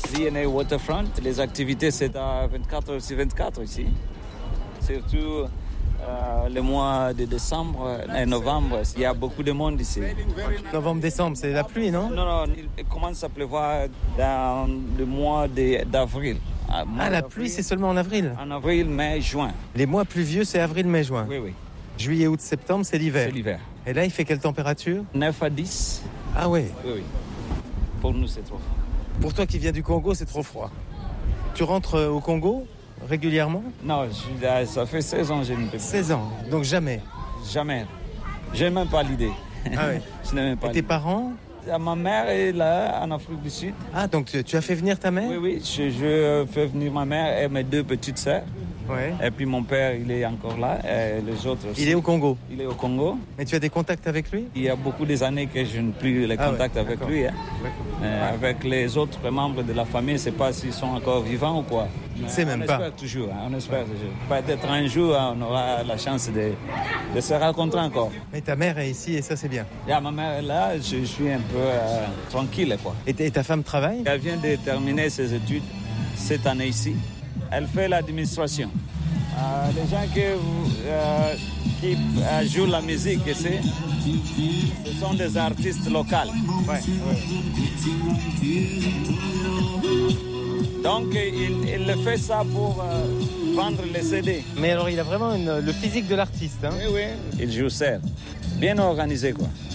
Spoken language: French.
V&A Waterfront. Les activités, c'est à 24 sur 24 ici. Surtout le mois de décembre et novembre, il y a beaucoup de monde ici. Novembre-décembre, c'est la pluie, non? Non, il commence à pleuvoir dans le mois d'avril. La pluie, c'est seulement en avril? En avril, mai, juin. Les mois pluvieux, c'est avril, mai, juin? Oui. Juillet, août, septembre, c'est l'hiver? C'est l'hiver. Et là, il fait quelle température? 9 à 10. Ah ouais? Oui. Pour nous, c'est trop froid. Pour toi qui viens du Congo, c'est trop froid. Tu rentres au Congo régulièrement? Non, ça fait 16 ans que je ne peux pas. 16 ans, donc jamais? Jamais. Je n'ai même pas l'idée. Ah ouais. Je n'ai même pas Et tes parents? Ma mère est là, en Afrique du Sud. Ah, donc tu as fait venir ta mère? Oui, je fais venir ma mère et mes 2 petites sœurs. Ouais. Et puis mon père, il est encore là, et les autres aussi. Il est au Congo? Il est au Congo. Et tu as des contacts avec lui? Il y a beaucoup d'années que je n'ai plus les contacts avec lui. Hein. Avec les autres membres de la famille, je ne sais pas s'ils sont encore vivants ou quoi. On ne sait même pas. On espère toujours. Peut-être un jour, on aura la chance de se rencontrer encore. Mais ta mère est ici et ça, c'est bien. Ma mère est là, je suis un peu tranquille, quoi. Et ta femme travaille? Elle vient de terminer ses études cette année ici. Elle fait l'administration. Les gens qui jouent la musique ici, ce sont des artistes locaux. Ouais. Donc, il fait ça pour vendre les CD. Mais alors, il a vraiment le physique de l'artiste. Hein? Oui. Il joue seul. Bien organisé, quoi.